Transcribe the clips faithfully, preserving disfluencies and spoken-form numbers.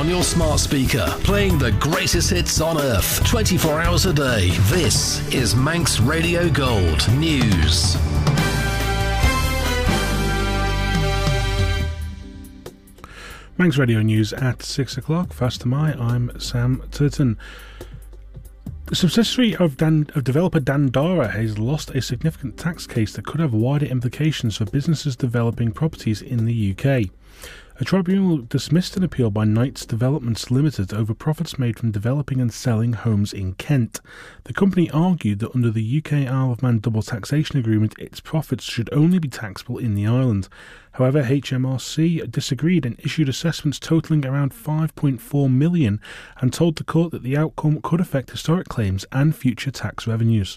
your smart speaker, playing the greatest hits on earth, twenty-four hours a day. This is Manx Radio Gold News. Manx Radio News at six o'clock. Fast to my, I'm Sam Turton. The subsidiary of, Dan, of developer Dandara has lost a significant tax case that could have wider implications for businesses developing properties in the U K. A tribunal dismissed an appeal by Knights Developments Limited over profits made from developing and selling homes in Kent. The company argued that under the U K Isle of Man double taxation agreement, its profits should only be taxable in the island. However, H M R C disagreed and issued assessments totalling around five point four million pounds and told the court that the outcome could affect historic claims and future tax revenues.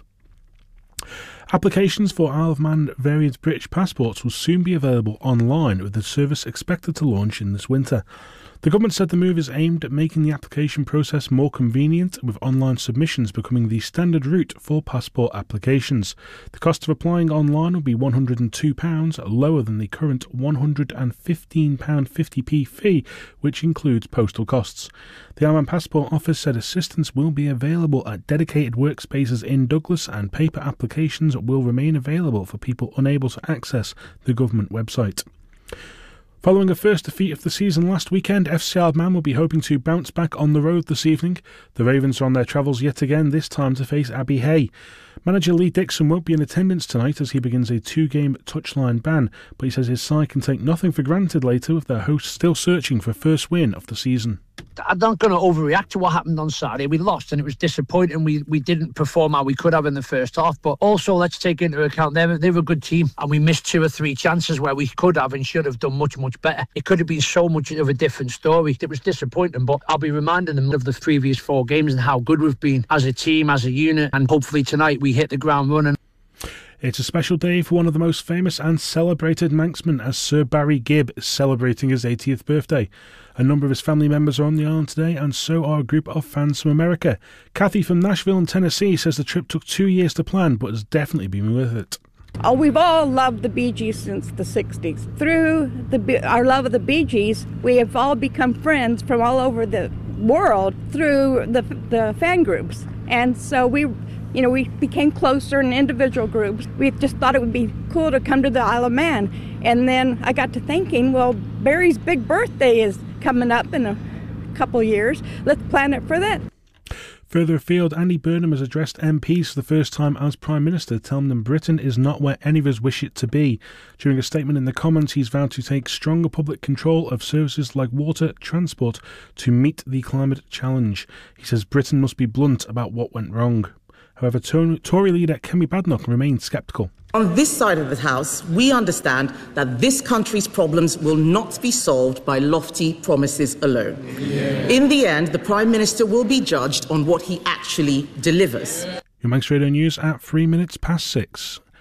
Applications for Isle of Man variant British passports will soon be available online, with the service expected to launch in this winter. The government said the move is aimed at making the application process more convenient, with online submissions becoming the standard route for passport applications. The cost of applying online will be one hundred and two pounds, lower than the current one hundred and fifteen pounds fifty fee, which includes postal costs. The Isle of Man Passport Office said assistance will be available at dedicated workspaces in Douglas, and paper applications will remain available for people unable to access the government website. Following a first defeat of the season last weekend, F C Isle of Man will be hoping to bounce back on the road this evening. The Ravens are on their travels yet again, this time to face Abbey Hay. Manager Lee Dixon won't be in attendance tonight as he begins a two-game touchline ban, but he says his side can take nothing for granted later, with their hosts still searching for first win of the season. I'm not going to overreact to what happened on Saturday. We lost and it was disappointing. We we didn't perform how we could have in the first half. But also, let's take into account they're, they're a good team, and we missed two or three chances where we could have and should have done much, much better. It could have been so much of a different story. It was disappointing, but I'll be reminding them of the previous four games and how good we've been as a team, as a unit, and hopefully tonight we hit the ground running. It's a special day for one of the most famous and celebrated Manxmen, as Sir Barry Gibb is celebrating his eightieth birthday. A number of his family members are on the island today, and so are a group of fans from America. Kathy from Nashville in Tennessee says the trip took two years to plan, but has definitely been worth it. Oh, we've all loved the Bee Gees since the sixties. Through the, our love of the Bee Gees, we have all become friends from all over the world through the, the fan groups. And so we... You know, we became closer in individual groups. We just thought it would be cool to come to the Isle of Man. And then I got to thinking, well, Barry's big birthday is coming up in a couple of years. Let's plan it for that. Further afield, Andy Burnham has addressed M Ps for the first time as Prime Minister, telling them Britain is not where any of us wish it to be. During a statement in the Commons, he's vowed to take stronger public control of services like water, transport, to meet the climate challenge. He says Britain must be blunt about what went wrong. However, Tory leader Kemi Badenoch remains sceptical. On this side of the House, we understand that this country's problems will not be solved by lofty promises alone. Yeah. In the end, the Prime Minister will be judged on what he actually delivers. Your Manx Radio News at three minutes past six.